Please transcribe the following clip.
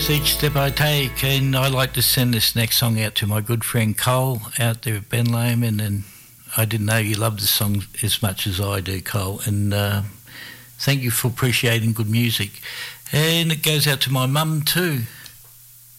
Each step I take, and I like to send this next song out to my good friend Cole out there at Ben Lomond, and I didn't know you loved the song as much as I do, Cole, and thank you for appreciating good music. And it goes out to my mum too.